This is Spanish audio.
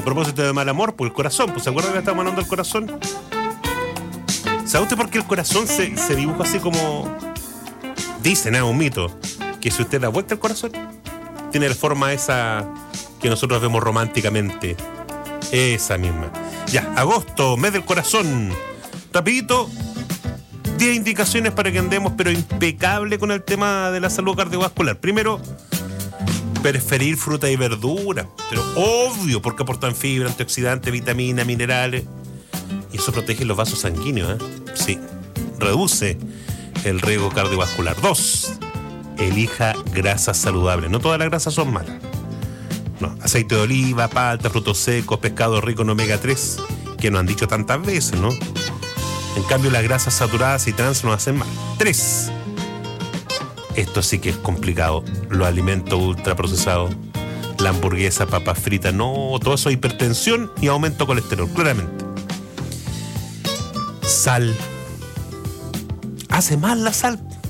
A propósito de mal amor, pues el corazón, pues ¿se acuerdan que estábamos hablando del corazón? ¿Sabe usted por qué el corazón se dibuja así como... Dicen, un mito, que si usted da vuelta al corazón, tiene la forma esa que nosotros vemos románticamente. Esa misma. Ya, agosto, mes del corazón. Rapidito, 10 indicaciones para que andemos, pero impecable con el tema de la salud cardiovascular. Primero, preferir fruta y verdura, pero obvio, porque aportan fibra, antioxidantes, vitaminas, minerales. Y eso protege los vasos sanguíneos, Sí, reduce el riesgo cardiovascular. 2, elija grasas saludables. No todas las grasas son malas. No, aceite de oliva, palta, frutos secos, pescado rico en omega 3, que nos han dicho tantas veces, ¿no? En cambio, las grasas saturadas y trans nos hacen mal. 3, esto sí que es complicado. Los alimentos ultraprocesados, la hamburguesa, papas fritas, no, todo eso es hipertensión y aumento de colesterol, claramente. Sal. Hace mal la sal.